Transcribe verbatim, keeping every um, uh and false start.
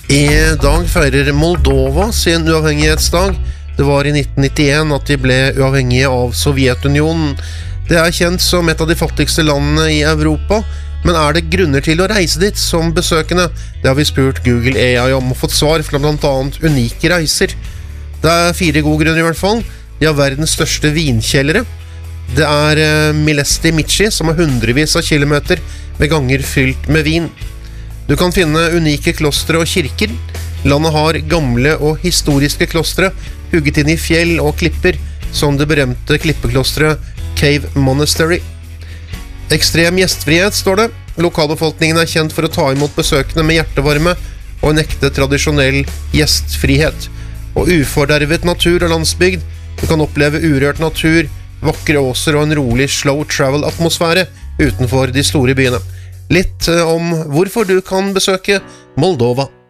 I dag feirer Moldova sin uavhengighetsdag. Det var i nitten nittien at de ble uavhengige av Sovjetunionen. Det er kjent som et av de fattigste landene i Europa, men er det grunner til å reise dit som besøkende? Det har vi spurt Google A I om og fått svar fra blant annet unike reiser. Det er fire gode grunner i hvert fall. De har verdens største vinkjellere. Det er Milesti Michi, som har hundrevis av kilometer med ganger fylt med vin. Du kan finne unike klostre og kirker. Landet har gamle og historiske klostre, hugget inn i fjell og klipper, som det berømte klippeklostret Cave Monastery. Ekstrem gjestfrihet, står det. Lokalbefolkningen er kjent for å ta imot besøkende med hjertevarme og en ekte tradisjonell gjestfrihet. Og ufordervet natur og landsbygd. Du kan oppleve urørt natur, vakre åser og en rolig slow travel-atmosfære utenfor de store byene. Litt om hvorfor du kan besøke Moldova.